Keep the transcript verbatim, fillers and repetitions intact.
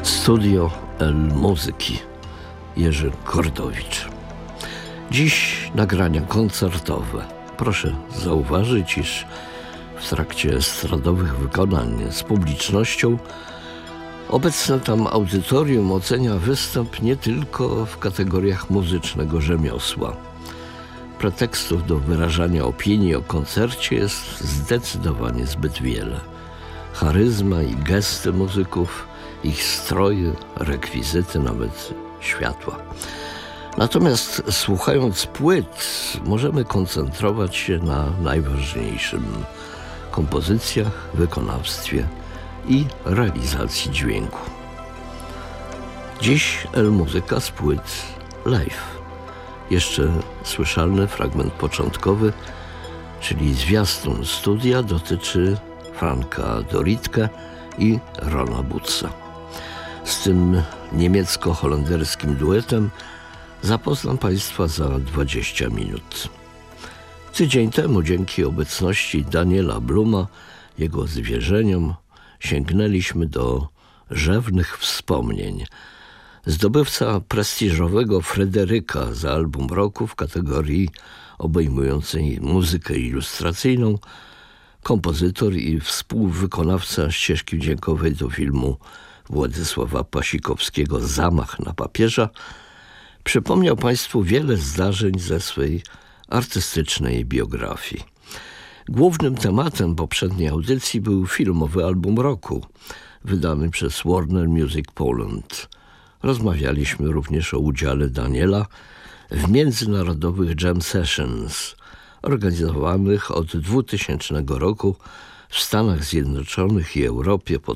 Studio El Muzyki, Jerzy Kordowicz. Dziś nagrania koncertowe. Proszę zauważyć, iż w trakcie estradowych wykonań z publicznością obecne tam audytorium ocenia występ nie tylko w kategoriach muzycznego rzemiosła. Pretekstów do wyrażania opinii o koncercie jest zdecydowanie zbyt wiele. Charyzma i gesty muzyków, ich stroje, rekwizyty, nawet światła. Natomiast słuchając płyt, możemy koncentrować się na najważniejszym: kompozycjach, wykonawstwie i realizacji dźwięku. Dziś El Muzyka z płyt live. Jeszcze słyszalny fragment początkowy, czyli zwiastun studia, dotyczy Franka Doritke i Rona Bootsa. Z tym niemiecko-holenderskim duetem zapoznam Państwa za dwadzieścia minut. Tydzień temu, dzięki obecności Daniela Bluma, jego zwierzeniom, sięgnęliśmy do rzewnych wspomnień. Zdobywca prestiżowego Fryderyka za album roku w kategorii obejmującej muzykę ilustracyjną, kompozytor i współwykonawca ścieżki dźwiękowej do filmu Władysława Pasikowskiego „Zamach na papieża”, przypomniał Państwu wiele zdarzeń ze swej artystycznej biografii. Głównym tematem poprzedniej audycji był filmowy album roku, wydany przez Warner Music Poland. Rozmawialiśmy również o udziale Daniela w międzynarodowych jam sessions, organizowanych od dwutysięcznego roku w Stanach Zjednoczonych i Europie pod